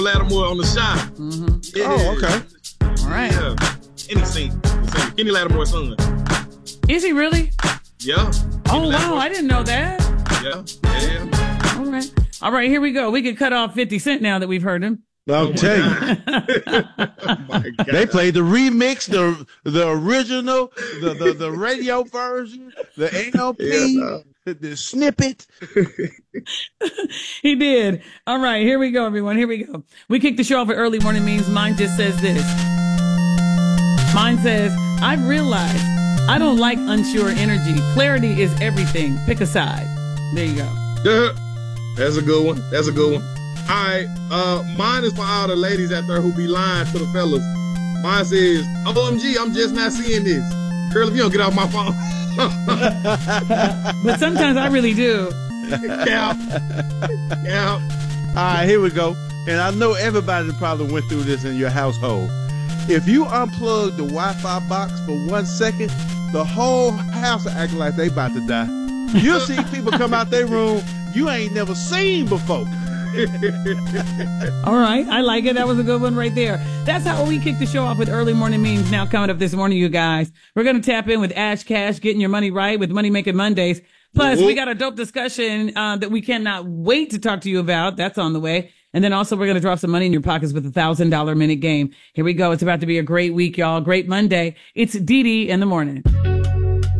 Lattimore on the shot. Mm-hmm. Yeah. Oh, okay. All right. Yeah. And he sing. Kenny Lattimore's son. Is he really? Yeah. Oh, wow. I didn't know that. Yeah. All right. All right, here we go. We could cut off 50 Cent now that we've heard him. I'll tell you. They played the remix, the original, the radio version, the LP, the snippet. He did. All right, here we go, everyone. Here we go. We kicked the show off with early morning memes. Mine just says this. Mine says, I've realized I don't like unsure energy. Clarity is everything. Pick a side. There you go. That's a good one. That's a good one. All right. Mine is for all the ladies out there who be lying to the fellas. Mine says, OMG, I'm just not seeing this. Girl, if you don't get off my phone. But sometimes I really do. Yeah. All right, here we go. And I know everybody probably went through this in your household. If you unplug the Wi-Fi box for 1 second, the whole house will act like they about to die. You'll see people come out their room you ain't never seen before. All right. I like it. That was a good one right there. That's how we kick the show off with early morning memes. Now coming up this morning, you guys, we're going to tap in with Ash Cash, getting your money right with Money Making Mondays. Plus, we got a dope discussion that we cannot wait to talk to you about. That's on the way. And then also we're going to drop some money in your pockets with $1,000 minute game. Here we go. It's about to be a great week, y'all. Great Monday. It's Dee Dee in the morning.